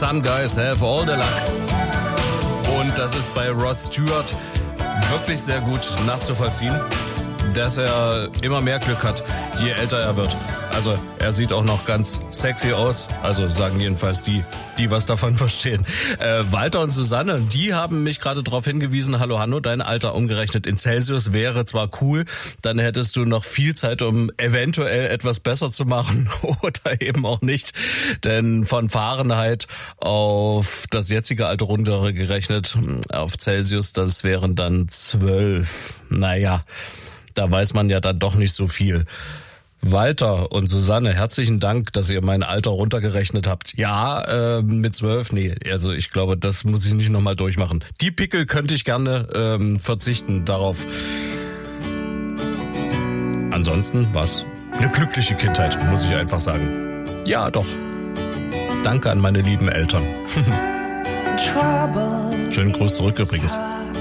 Some guys have all the luck. Und das ist bei Rod Stewart wirklich sehr gut nachzuvollziehen, dass er immer mehr Glück hat, je älter er wird. Also er sieht auch noch ganz sexy aus, also sagen jedenfalls die was davon verstehen. Walter und Susanne, die haben mich gerade darauf hingewiesen, hallo Hanno, dein Alter umgerechnet in Celsius wäre zwar cool, dann hättest du noch viel Zeit, um eventuell etwas besser zu machen oder eben auch nicht, denn von Fahrenheit auf das jetzige Alter runtergerechnet auf Celsius, das wären dann 12. Naja, da weiß man ja dann doch nicht so viel. Walter und Susanne, herzlichen Dank, dass ihr mein Alter runtergerechnet habt. Ja, mit 12, nee, also ich glaube, das muss ich nicht nochmal durchmachen. Die Pickel könnte ich gerne verzichten darauf. Ansonsten was? Eine glückliche Kindheit, muss ich einfach sagen. Ja, doch. Danke an meine lieben Eltern. Schönen Gruß zurück übrigens.